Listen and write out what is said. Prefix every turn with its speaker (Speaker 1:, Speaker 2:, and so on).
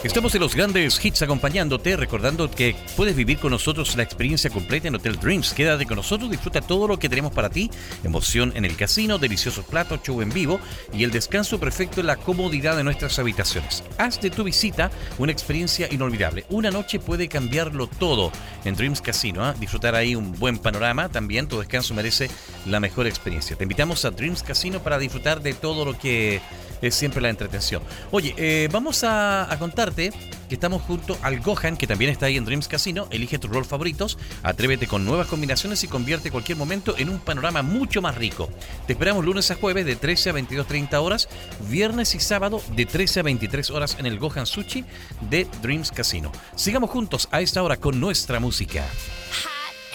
Speaker 1: Estamos en los grandes hits acompañándote, recordando que puedes vivir con nosotros la experiencia completa en Hotel Dreams. Quédate con nosotros, disfruta todo lo que tenemos para ti. Emoción en el casino, deliciosos platos, show en vivo y el descanso perfecto en la comodidad de nuestras habitaciones. Haz de tu visita una experiencia inolvidable. Una noche puede cambiarlo todo en Dreams Casino, ¿eh? Disfrutar ahí un buen panorama. También tu descanso merece la mejor experiencia. Te invitamos a Dreams Casino para disfrutar de todo lo que es siempre la entretención. Oye, vamos a contarte que estamos junto al Gohan, que también está ahí en Dreams Casino. Elige tus roles favoritos, atrévete con nuevas combinaciones y convierte cualquier momento en un panorama mucho más rico. Te esperamos lunes a jueves de 13 a 22:30 horas, viernes y sábado de 13 a 23 horas en el Gohan Sushi de Dreams Casino. Sigamos juntos a esta hora con nuestra música.